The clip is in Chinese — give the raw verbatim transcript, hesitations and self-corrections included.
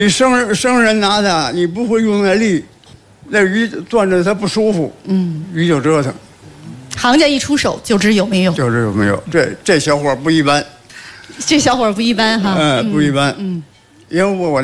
你生生人拿它，你不会用那力，那鱼攥着它不舒服，嗯，鱼就折腾。 行家一出手就知有没有， 就知有没有。这这小伙不一般， 这小伙不一般哈， 嗯，不一般，嗯，因为我。